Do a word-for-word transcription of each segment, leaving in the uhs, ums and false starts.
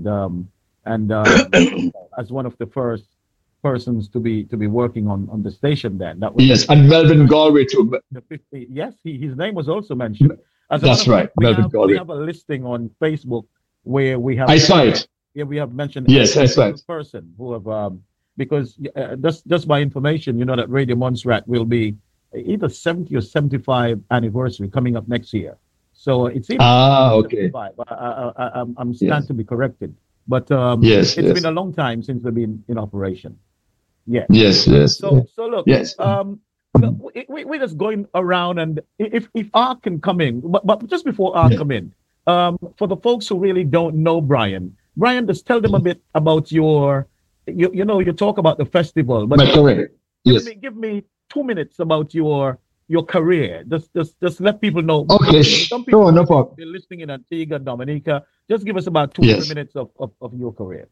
and um, and um, as one of the first persons to be to be working on on the station. Then that was Yes, and Melvin Galway too. the fifty. Yes, he, his name was also mentioned. As a matter That's of right, fact, we Melvin have we Galway. have a listing on Facebook where we have I saw it. yeah, we have mentioned Yes, I every saw single it. person who have um, because uh, just just by information, you know that Radio Montserrat will be either seventy or seventy-five anniversary coming up next year. So it's either Ah, okay. seventy-five. I, I, I, I'm I'm stand Yes, to be corrected, but um, yes, it's been yes, a long time since we've been in operation. Yeah. yes, yes, So so look, yes. um, look, we, we- we're just going around, and if if Art can come in, but, but just before Art Yes. come in, um, for the folks who really don't know Brian, Brian, just tell them a bit about your, you you know, you talk about the festival, but My career. give Yes. me give me two minutes about your your career. Just just just let people know. Okay, Some people sure, no might problem. be listening in Antigua, Dominica. Just give us about two three Yes. minutes of, of, of your career.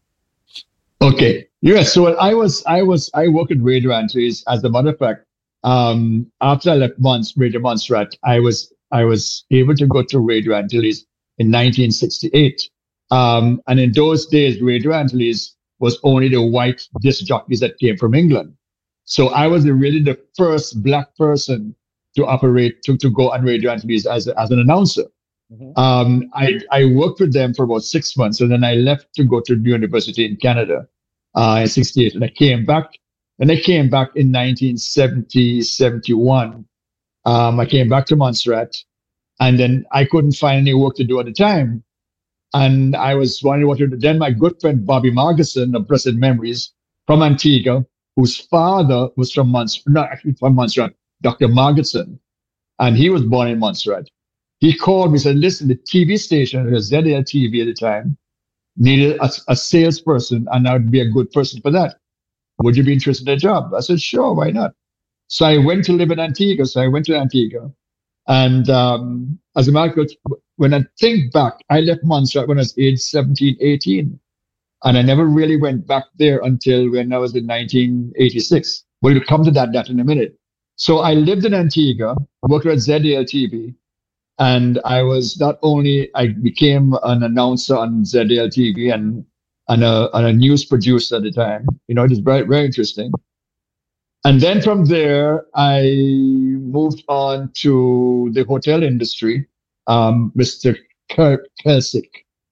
Okay. Yes. So I was, I was, I worked at Radio Antilles. As a matter of fact, um, after I left Mons, Radio Montserrat, I was, I was able to go to Radio Antilles in nineteen sixty-eight. Um, and in those days, Radio Antilles was only the white disc jockeys that came from England. So I was really the first black person to operate, to, to go on Radio Antilles as, a- as an announcer. Mhm. Um, I, I worked with them for about six months, and then I left to go to university in Canada uh, in sixty-eight. And I came back, and I came back in nineteen seventy, seventy-one. Um, I came back to Montserrat, and then I couldn't find any work to do at the time. And I was wondering what to do. Then my good friend Bobby Margeson of Blessed Memories from Antigua, whose father was from Montserrat, not actually from Montserrat, Doctor Margeson, and he was born in Montserrat. He called me and said, listen, the T V station, it was Z L T V at the time, needed a, a salesperson, and I would be a good person for that. Would you be interested in a job? I said, sure, why not? So I went to live in Antigua. So I went to Antigua. And um, as a matter of fact, when I think back, I left Montserrat when I was age seventeen, eighteen. And I never really went back there until when I was in nineteen eighty-six. We'll come to that, that in a minute. So I lived in Antigua, worked at Z L T V. And I was not only, I became an announcer on Z L T V and, and, a, and a news producer at the time. You know, it was very, very interesting. And then from there, I moved on to the hotel industry. Um, Mister Kirk Kelsick,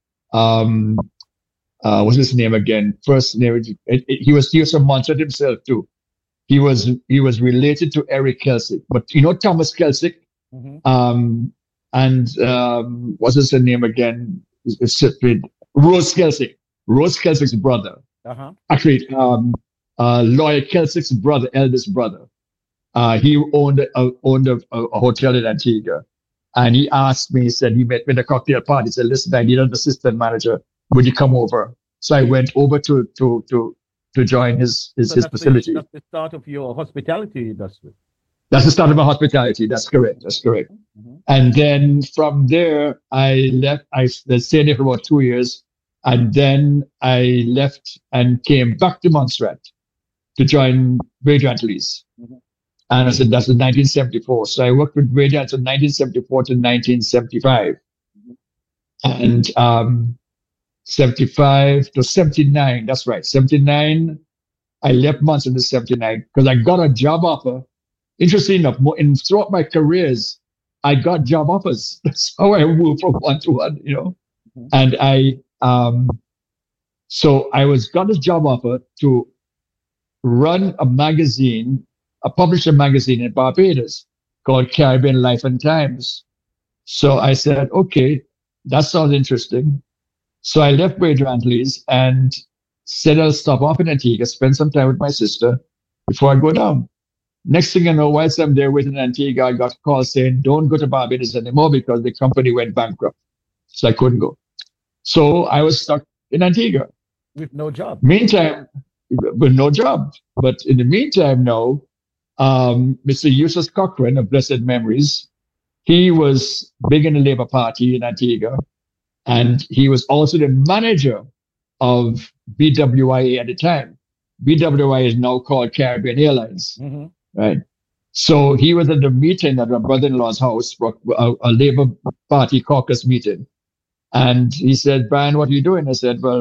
um, uh, what's his name again? First name, it, it, he was, he was from Montserrat himself too. He was, he was related to Eric Kelsick, but you know, Thomas Kelsick, Mhm. um, and, um, what's his name again? It's, it's with Rose Kelsick, Rose Kelsick's brother. Uh-huh. Actually, um, uh, Lawyer Kelsick's brother, eldest brother. Uh, he owned a, owned a, a hotel in Antigua. And he asked me, he said, he met me at a cocktail party. He said, listen, I need an assistant manager. Would you come over? So I went over to, to, to, to join his, his, So his that's the, facility. that's the start of your hospitality industry. That's the start of my hospitality. That's correct. That's correct. Mhm. And then from there, I left, I stayed there for about two years. And then I left and came back to Montserrat to join Radio Antilles. Mhm. And I said, that's in nineteen seventy-four. So I worked with Radio Antilles from nineteen seventy-four to nineteen seventy-five. And um, seventy-five to seventy-nine, that's right, seventy-nine, I left Montserrat in seventy-nine because I got a job offer. Interesting enough, mo- in throughout my careers, I got job offers. That's how I moved from one to one, you know. Mhm. And I, um, so I was got this job offer to run a magazine, a publisher magazine in Barbados called Caribbean Life and Times. So I said, okay, that sounds interesting. So I left Radio Antilles and said I'll stop off in Antigua, spend some time with my sister before I go down. Next thing I know, whilst I'm there waiting in Antigua, I got a call saying, don't go to Barbados anymore because the company went bankrupt. So I couldn't go. So I was stuck in Antigua. With no job. Meantime, with no job. But in the meantime now, um, Mister Eustace Cochran of Blessed Memories, he was big in the Labour Party in Antigua. And he was also the manager of B W I A at the time. B W I A is now called Caribbean Airlines, Mhm. right? So he was at the meeting at my brother-in-law's house, for a, a Labour Party caucus meeting. And he said, Brian, what are you doing? I said, well,